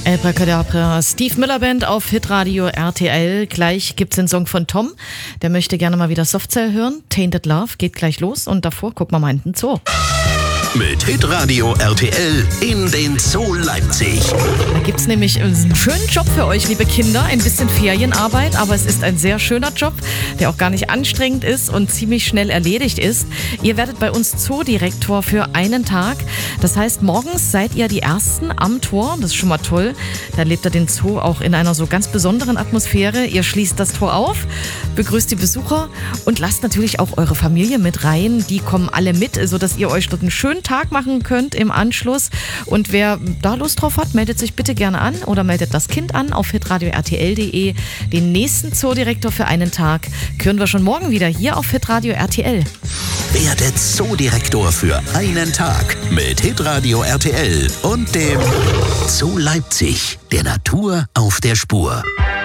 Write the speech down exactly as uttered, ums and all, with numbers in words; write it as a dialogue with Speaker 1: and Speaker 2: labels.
Speaker 1: Abracadabra, Steve Miller Band auf Hitradio R T L. Gleich gibt's den Song von Tom. Der möchte gerne mal wieder Softcell hören. Tainted Love geht gleich los und davor gucken wir mal in den Zoo.
Speaker 2: Mit Hitradio R T L in den Zoo Leipzig.
Speaker 1: Da gibt's nämlich einen schönen Job für euch, liebe Kinder. Ein bisschen Ferienarbeit, aber es ist ein sehr schöner Job, der auch gar nicht anstrengend ist und ziemlich schnell erledigt ist. Ihr werdet bei uns Zoodirektor für einen Tag. Das heißt, morgens seid ihr die Ersten am Tor. Das ist schon mal toll. Da erlebt ihr den Zoo auch in einer so ganz besonderen Atmosphäre. Ihr schließt das Tor auf, begrüßt die Besucher und lasst natürlich auch eure Familie mit rein. Die kommen alle mit, sodass ihr euch dort einen schönen Tag machen könnt im Anschluss. Und wer da Lust drauf hat, meldet sich bitte gerne an oder meldet das Kind an auf hitradio r t l punkt d e. Den nächsten Zoodirektor für einen Tag hören wir schon morgen wieder hier auf Hitradio R T L.
Speaker 2: Werdet Zoodirektor für einen Tag mit Hitradio R T L und dem Zoo Leipzig, der Natur auf der Spur.